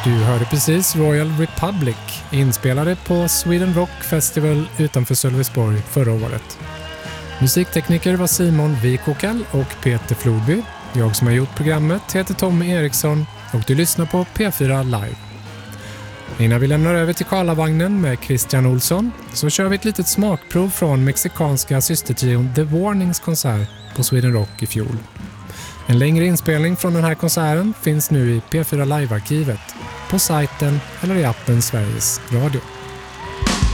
Du hörde precis Royal Republic, inspelade på Sweden Rock Festival utanför Sölvesborg förra året. Musiktekniker var Simon Vikokal och Peter Flodby. Jag som har gjort programmet heter Tommy Eriksson och du lyssnar på P4 Live. Innan vi lämnar över till Karlavagnen med Christian Olsson så kör vi ett litet smakprov från mexikanska systertrion The Warnings konsert på Sweden Rock i fjol. En längre inspelning från den här konserten finns nu i P4 Live-arkivet, på sajten eller i appen Sveriges Radio.